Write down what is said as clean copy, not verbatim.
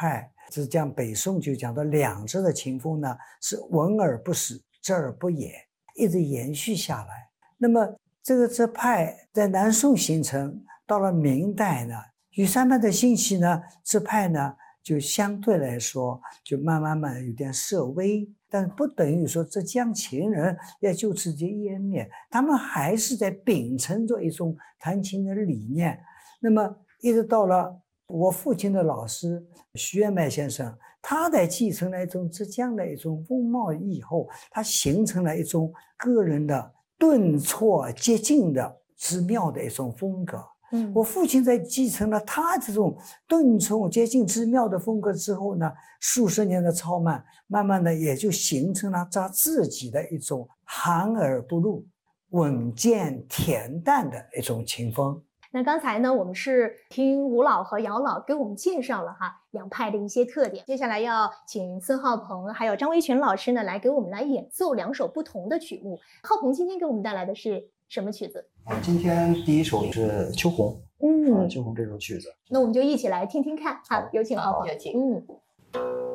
派，是讲北宋就讲到两支的琴风呢，是闻而不始，知而不言，一直延续下来。那么这个支派在南宋形成，到了明代呢，羽山派的兴起呢，支派呢就相对来说就慢慢有点式微，但不等于说浙江琴人要就此就湮灭，他们还是在秉承着一种弹琴的理念。那么一直到了我父亲的老师徐元迈先生，他在继承了一种浙江的一种风貌以后，他形成了一种个人的顿挫接近的之妙的一种风格。我父亲在继承了他这种顿挫接近之妙的风格之后呢，数十年的操慢，慢慢的也就形成了他自己的一种含而不露、稳健恬淡的一种琴风。 那刚才呢，我们是听吴老和姚老给我们介绍了两派的一些特点。接下来要请孙浩鹏还有张维群老师呢，来给我们来演奏2首不同的曲目。浩鹏今天给我们带来的是什么曲子？ 今天第一首是《秋红》。秋红这首曲子， 那我们就一起来听听看。好，有请浩鹏。 有请。